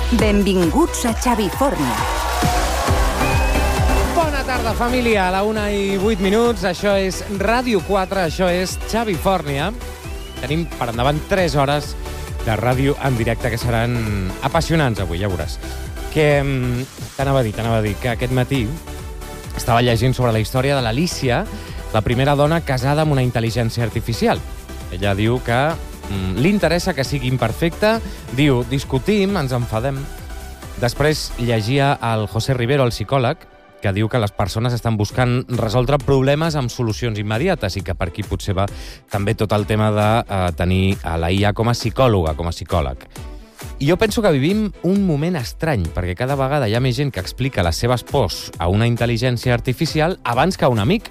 Benvinguts a Xavifòrnia. Bona tarda, família. A la 1:08. Això és Ràdio 4, això és Xavifòrnia. Tenim per endavant 3 hores de ràdio en directe que seran apassionants avui, ja veuràs. T'anava a dir que aquest matí estava llegint sobre la història de l'Alícia, la primera dona casada amb una intel·ligència artificial. Ella diu que li interessa que sigui imperfecta, diu, discutim, ens enfadem. Després llegia el José Rivero, el psicòleg, que diu que les persones estan buscant resoldre problemes amb solucions immediates i que per aquí potser va també tot el tema de tenir a la IA com a psicòloga, com a psicòleg. I jo penso que vivim un moment estrany, perquè cada vegada hi ha més gent que explica les seves pors a una intel·ligència artificial abans que a un amic.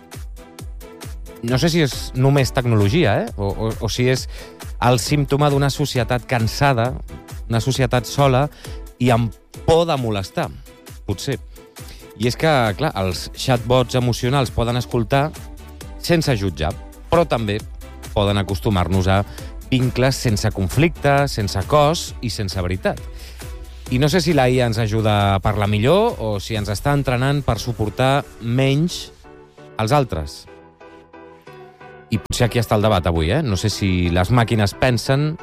No sé si és només tecnologia, o si és el símptoma d'una societat cansada, una societat sola i amb por de molestar, potser. I és que, clar, els chatbots emocionals poden escoltar sense jutjar, però també poden acostumar-nos a vincles sense conflicte, sense cos i sense veritat. I no sé si la IA ens ajuda a parlar millor o si ens està entrenant per suportar menys els altres. I potser aquí està el debat avui, No sé si les màquines pensen...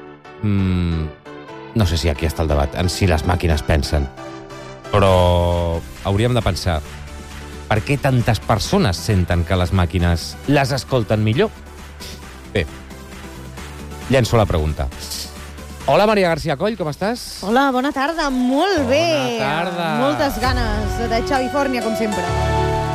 No sé si aquí està el debat, en si les màquines pensen. Però hauríem de pensar, per què tantes persones senten que les màquines les escolten millor? Bé, llenço la pregunta. Hola, Maria García Coll, com estàs? Hola, bona tarda, molt bé. Bona tarda. Moltes ganes de Xavifòrnia, com sempre.